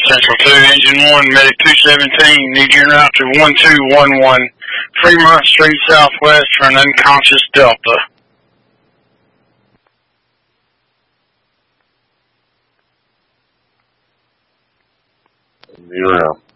Central 2, Engine 1, Medic 217, need you route to 1211 Fremont Street Southwest for an unconscious Delta. You're out.